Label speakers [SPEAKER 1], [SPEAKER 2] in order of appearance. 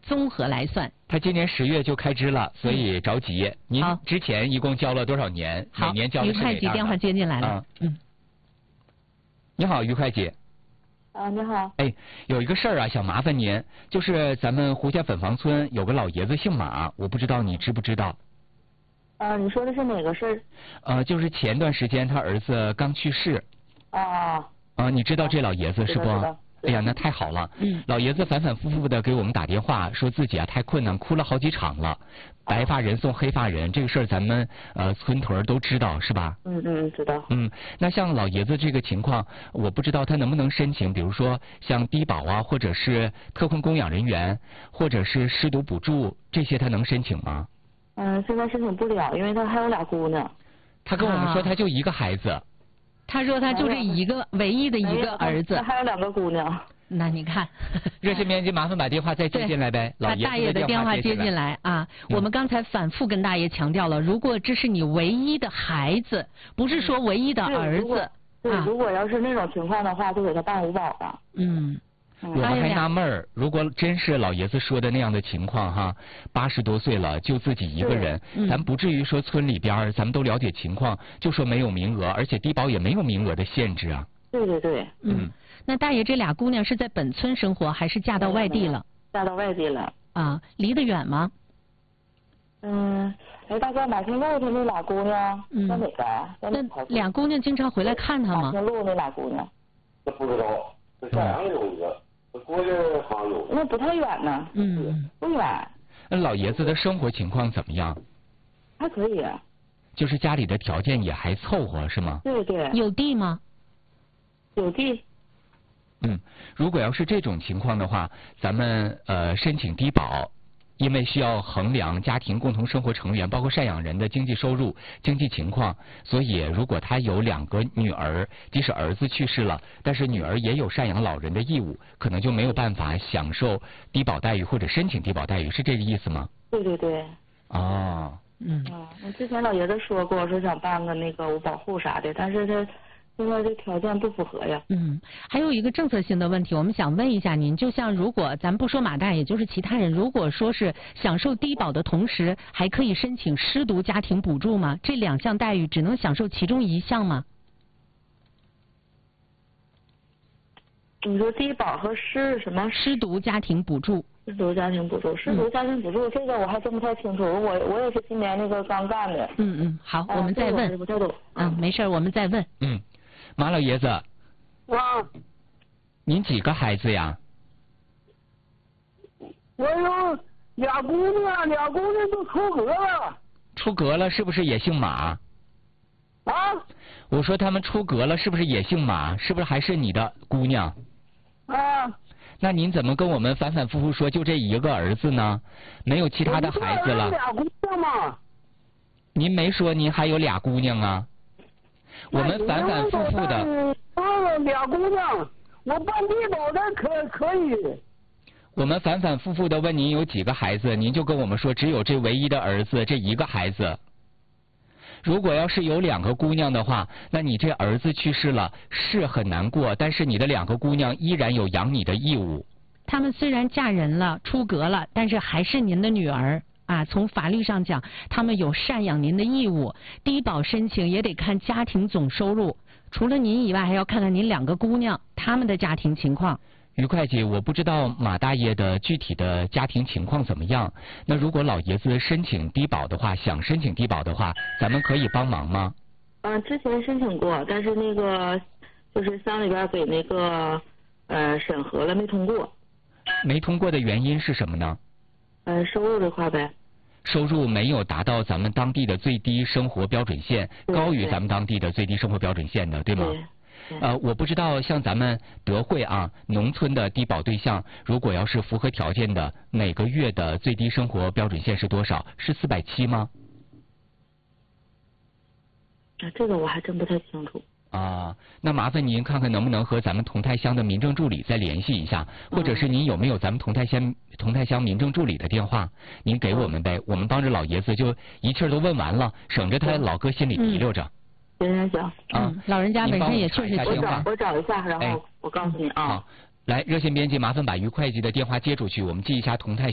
[SPEAKER 1] 综合来算。
[SPEAKER 2] 他今年10月就开支了，所以着急。您之前一共交了多少年？每年交的是哪档的？
[SPEAKER 1] 于会计电话接进来了。
[SPEAKER 2] 你好，于会计。
[SPEAKER 3] 你好。
[SPEAKER 2] 哎，有一个事儿啊，想麻烦您，就是咱们胡家粉房村有个老爷子姓马，我不知道你知不知道？
[SPEAKER 3] 你说的是哪个事
[SPEAKER 2] 儿？就是前段时间他儿子刚去世。你知道这老爷子是不？哎呀，那太好了。老爷子反反复复的给我们打电话，说自己啊太困难，哭了好几场了。白发人送黑发人，这个事儿咱们村屯都知道是吧？
[SPEAKER 3] 知道。
[SPEAKER 2] 那像老爷子这个情况，我不知道他能不能申请，比如说像低保啊，或者是特困供养人员，或者是失独补助，这些他能申请吗？
[SPEAKER 3] 现在申请不了，因为他还有俩姑娘。
[SPEAKER 2] 他跟我们说他就一个孩子。
[SPEAKER 1] 他说他就这一个唯一的一个儿子。
[SPEAKER 3] 他还有2个姑娘。
[SPEAKER 1] 那你看，
[SPEAKER 2] 热线编辑麻烦把电话再接进来呗，
[SPEAKER 1] 把大爷的电话接进来啊！我们刚才反复跟大爷强调了，如果这是你唯一的孩子，不是说唯一的儿子。
[SPEAKER 3] 对，如果要是那种情况的话，就给他办5保了。
[SPEAKER 2] 我们还纳闷儿，如果真是老爷子说的那样的情况哈，80多岁了就自己一个人，咱不至于说村里边咱们都了解情况，就说没有名额，而且低保也没有名额的限制啊。
[SPEAKER 3] 对。
[SPEAKER 1] 那大爷这俩姑娘是在本村生活，还是嫁到外地了？
[SPEAKER 3] 嫁到外地了。
[SPEAKER 1] 离得远吗？
[SPEAKER 3] 大概马星路他那俩姑娘在哪个？
[SPEAKER 1] 那俩姑娘经常回来看他吗？
[SPEAKER 3] 马星路那俩姑娘。
[SPEAKER 4] 那不知道，这沈阳有一个，过去好像有。
[SPEAKER 3] 那不太远呢。不远。
[SPEAKER 2] 那老爷子的生活情况怎么样？
[SPEAKER 3] 还可以。
[SPEAKER 2] 就是家里的条件也还凑合是吗？
[SPEAKER 3] 对。
[SPEAKER 1] 有地吗？
[SPEAKER 3] 有地。
[SPEAKER 2] 如果要是这种情况的话，咱们申请低保，因为需要衡量家庭共同生活成员包括赡养人的经济收入、经济情况，所以如果他有2个女儿，即使儿子去世了，但是女儿也有赡养老人的义务，可能就没有办法享受低保待遇或者申请低保待遇，是这个意思吗？
[SPEAKER 3] 对。我之前老爷子说过，说想办个那个5保户啥的，但是他现在这条件不符合呀。
[SPEAKER 1] 还有一个政策性的问题，我们想问一下您，就像如果咱不说马大爷，就是其他人，如果说是享受低保的同时，还可以申请失独家庭补助吗？这2项待遇只能享受其中1项吗？
[SPEAKER 3] 你说低保和
[SPEAKER 1] 失独家庭补助？
[SPEAKER 3] 失独家庭补助，这个我还真不太清楚，我也是今年那个刚干的。
[SPEAKER 1] 好，我们再问。
[SPEAKER 3] 不太懂。
[SPEAKER 1] 没事，我们再问。
[SPEAKER 2] 马老爷子。您几个孩子呀？
[SPEAKER 4] 我有俩姑娘都出阁了。
[SPEAKER 2] 出阁了，是不是也姓马？我说他们出阁了，是不是也姓马？是不是还是你的姑娘？那您怎么跟我们反反复复说就这一个儿子呢？没有其他的孩子了？
[SPEAKER 4] 俩姑娘嘛。
[SPEAKER 2] 您没说您还有俩姑娘啊？我们反反复复的。
[SPEAKER 4] 俩姑娘，我办低保的可以。
[SPEAKER 2] 我们反反复复的问您有几个孩子，您就跟我们说只有这唯一的儿子这一个孩子。如果要是有2个姑娘的话，那你这儿子去世了是很难过，但是你的2个姑娘依然有养你的义务。
[SPEAKER 1] 她们虽然嫁人了、出阁了，但是还是您的女儿从法律上讲，她们有赡养您的义务。低保申请也得看家庭总收入，除了您以外，还要看看您2个姑娘她们的家庭情况。
[SPEAKER 2] 于会计，我不知道马大爷的具体的家庭情况怎么样。那如果老爷子申请低保的话，想申请低保的话，咱们可以帮忙吗？
[SPEAKER 3] 之前申请过，但是那个就是乡里边给那个审核了，没通过。
[SPEAKER 2] 没通过的原因是什么呢？
[SPEAKER 3] 收入这块呗。
[SPEAKER 2] 收入没有达到咱们当地的最低生活标准线，高于咱们当地的最低生活标准线的，对吗？我不知道像咱们德惠农村的低保对象，如果要是符合条件的，每个月的最低生活标准线是多少？是470吗？
[SPEAKER 3] 这个我还真不太清楚。
[SPEAKER 2] 那麻烦您看看能不能和咱们同泰乡的民政助理再联系一下，或者是您有没有咱们同泰乡民政助理的电话，您给我们呗，我们帮着老爷子就一气儿都问完了，省着他老哥心里提溜着。
[SPEAKER 3] 行。
[SPEAKER 1] 老人家本身也确实
[SPEAKER 3] 我找一下，然后我告诉你啊。
[SPEAKER 2] 好，来，热线编辑麻烦把于会计的电话接出去，我们记一下同泰。